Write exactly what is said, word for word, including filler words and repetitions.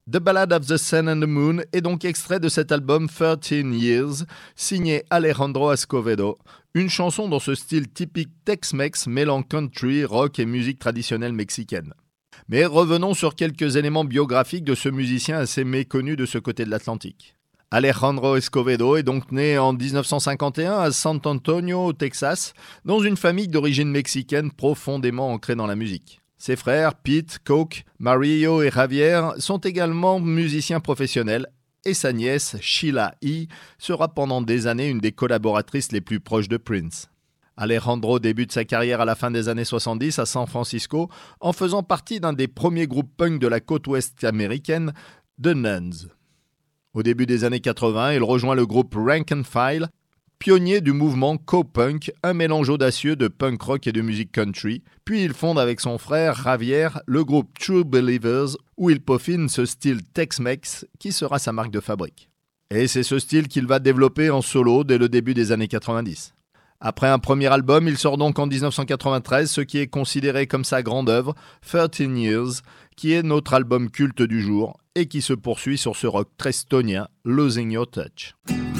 The Ballad of the Sun and the Moon est donc extrait de cet album thirteen years, signé Alejandro Escovedo, une chanson dans ce style typique Tex-Mex mêlant country, rock et musique traditionnelle mexicaine. Mais revenons sur quelques éléments biographiques de ce musicien assez méconnu de ce côté de l'Atlantique. Alejandro Escovedo est donc né en dix-neuf cent cinquante et un à San Antonio, au Texas, dans une famille d'origine mexicaine profondément ancrée dans la musique. Ses frères, Pete, Coke, Mario et Javier, sont également musiciens professionnels et sa nièce, Sheila E., sera pendant des années une des collaboratrices les plus proches de Prince. Alejandro débute sa carrière à la fin des années soixante-dix à San Francisco en faisant partie d'un des premiers groupes punk de la côte ouest américaine, The Nuns. Au début des années quatre-vingts, il rejoint le groupe Rank and File, pionnier du mouvement Co-Punk, un mélange audacieux de punk rock et de musique country, puis il fonde avec son frère Javier le groupe True Believers, où il peaufine ce style Tex-Mex qui sera sa marque de fabrique. Et c'est ce style qu'il va développer en solo dès le début des années quatre-vingt-dix. Après un premier album, il sort donc en dix-neuf cent quatre-vingt-treize ce qui est considéré comme sa grande œuvre, thirteen years, qui est notre album culte du jour et qui se poursuit sur ce rock très stonien, Losing Your Touch.